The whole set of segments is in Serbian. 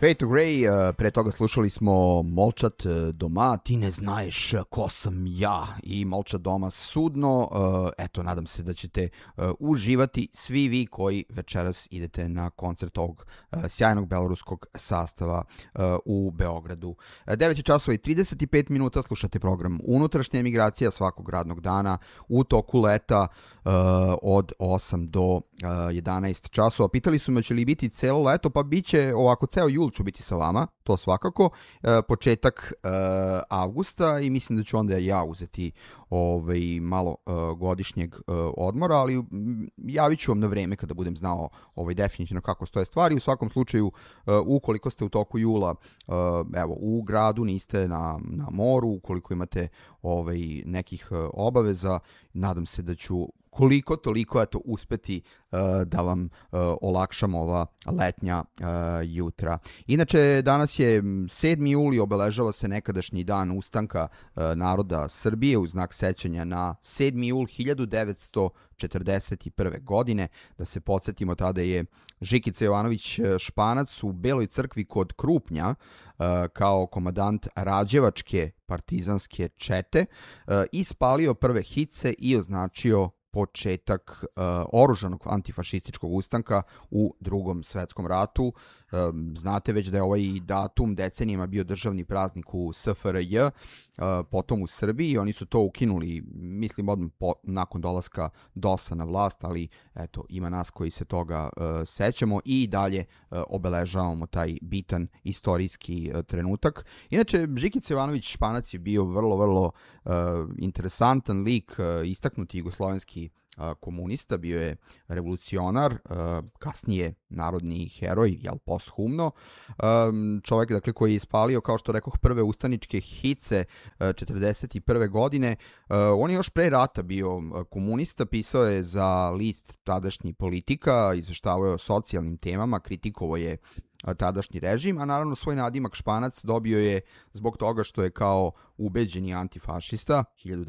Fade to Grey, pre toga slušali smo Molčat doma, ti ne znaješ ko sam ja, i Molčat doma sudno. Eto, nadam se da ćete uživati svi vi koji večeras idete na koncert ovog sjajnog beloruskog sastava u Beogradu. 9 časova i 35 minuta, slušate program Unutrašnja emigracija svakog radnog dana u toku leta od 8 do 11 časova. Pitali su me će li biti celo leto, pa bit će ovako, ceo jul ću biti sa vama, to svakako, početak avgusta, i mislim da ću onda ja uzeti malo godišnjeg odmora, ali javit ću vam na vreme kada budem znao definitivno kako stoje stvari. U svakom slučaju, ukoliko ste u toku jula u gradu, niste na moru, ukoliko imate nekih obaveza, nadam se da ću koliko toliko uspeti da vam olakšam ova letnja jutra. Inače, danas je 7. juli, obeležava se nekadašnji dan ustanka naroda Srbije u znak sećanja na 7. jul 1941. godine. Da se podsjetimo, tada je Žikica Jovanović Španac u Beloj crkvi kod Krupnja kao komandant Rađevačke partizanske čete ispalio prve hice i označio početak oružanog antifašističkog ustanka u Drugom svetskom ratu. Znate već da je ovaj datum decenijama bio državni praznik u SFRJ, potom u Srbiji. Oni su to ukinuli, mislim, odmah nakon dolaska DOS-a na vlast, ali eto, ima nas koji se toga sećamo i dalje obeležavamo taj bitan istorijski trenutak. Inače, Žikica Jovanović Španac je bio vrlo interesantan lik, istaknuti jugoslovenski komunista, bio je revolucionar, kasnije narodni heroj, posthumno. Čovjek, dakle, koji je ispalio, kao što rekoh, prve ustaničke hice 1941. godine. On je još pre rata bio komunista, pisao je za list tadašnji Politika, izveštavao je o socijalnim temama, kritikovao je tadašnji režim, a naravno svoj nadimak Španac dobio je zbog toga što je kao ubeđeni antifašista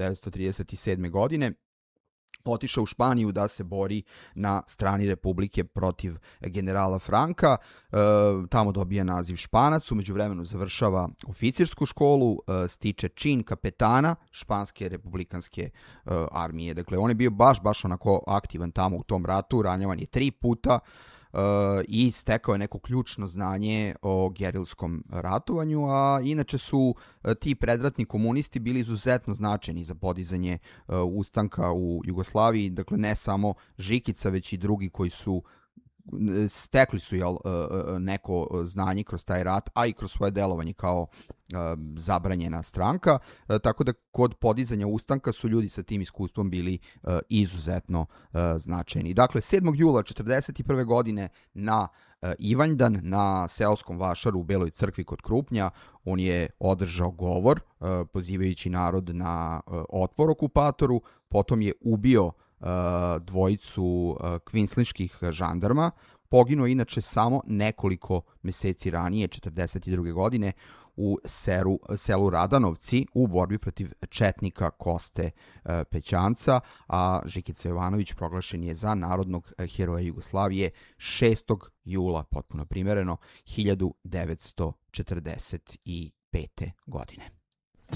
1937. godine otišao u Španiju da se bori na strani Republike protiv generala Franka. Tamo dobija naziv Španac, u međuvremenu završava oficirsku školu, stiče čin kapetana Španske republikanske armije. Dakle, on je bio baš onako aktivan tamo u tom ratu, ranjavan je 3 puta, i stekao je neko ključno znanje o gerilskom ratovanju, a inače su ti predratni komunisti bili izuzetno značajni za podizanje ustanka u Jugoslaviji. Dakle, ne samo Žikica, već i drugi koji su stekli su neko znanje kroz taj rat, a i kroz svoje delovanje kao zabranjena stranka, tako da kod podizanja ustanka su ljudi sa tim iskustvom bili izuzetno značajni. Dakle, 7. jula 1941. godine na Ivanjdan, na seoskom vašaru u Beloj crkvi kod Krupnja, on je održao govor pozivajući narod na otpor okupatoru, potom je ubio dvojicu kvinslinških žandarma. Poginuo inače samo nekoliko meseci ranije, 1942. godine, u selu Radanovci u borbi protiv četnika Koste Pećanca, a Žikica Jovanović proglašen je za narodnog heroja Jugoslavije 6. jula, potpuno primereno, 1945. godine.